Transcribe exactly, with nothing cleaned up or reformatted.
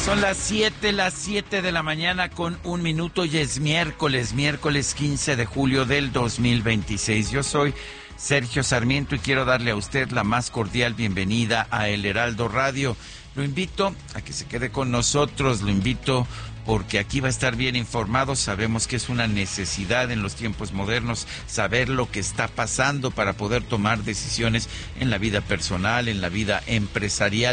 Son las siete, las siete de la mañana con un minuto y es miércoles, miércoles quince de julio del dos mil veintiséis. Yo soy Sergio Sarmiento y quiero darle a usted la más cordial bienvenida a El Heraldo Radio. Lo invito a que se quede con nosotros, lo invito porque aquí va a estar bien informado. Sabemos que es una necesidad en los tiempos modernos saber lo que está pasando para poder tomar decisiones en la vida personal, en la vida empresarial.